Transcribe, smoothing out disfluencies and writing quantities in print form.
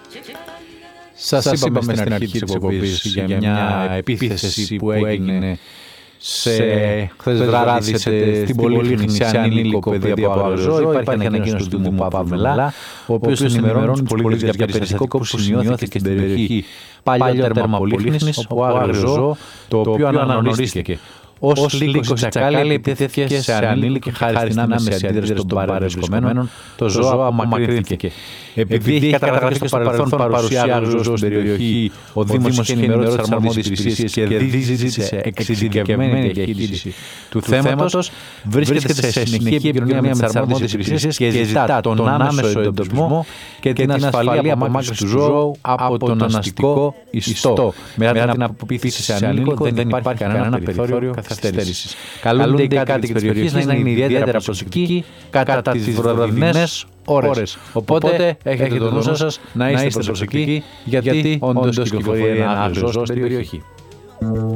Σας είπαμε στην αρχή της εκπομπής για μια επίθεση που έγινε χθες βράδυ στην Πολύχνη σε ανήλικο παιδί από αγρόζωο. Υπάρχει ανακοίνωση του Δήμου Παύλα, ο οποίος ενημερώνει τους πολίτες για περιστατικό που σημειώθηκε στην περιοχή παλιότερα Πολύχνης, όπου αγρόζωο, το οποίο αναγνωρίστηκε ως λύκος τσακάλι επιτέθηκε σε ανήλικη χάρη στην άμεση αντίδραση των παρευρισκομένων, το ζώο απομακρύνθηκε. Επειδή έχει καταγραφεί στο παρελθόν παρουσία ζώου στην περιοχή, ο Δήμος έχει ενημερώσει τις αρμόδιες υπηρεσίες και ζήτησε εξειδικευμένη διαχείριση του θέματος, βρίσκεται σε συνεχή επικοινωνία με τις αρμόδιες υπηρεσίες και ζητά τον άμεσο εντοπισμό και την ασφαλή απομάκρυνση του ζώου από τον αστικό ιστό. Μετά την αποποίηση σε ανήλικο δεν υπάρχει κανένα περιθώριο καθυστέρησης. Καλούνται οι κάτοικοι της περιοχής να είναι ιδιαίτερα προσεκτικοί κατά τις βραδινές ώρες. Οπότε έχετε το νου σας να είστε προσεκτικοί, γιατί όντως κυκλοφορεί ένα ζώο στην περιοχή.